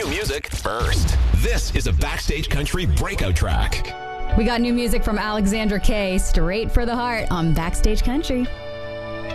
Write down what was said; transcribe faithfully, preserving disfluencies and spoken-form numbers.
New music first. This is a Backstage Country breakout track. We got new music from Alexandra Kay, Straight for the Heart on Backstage Country.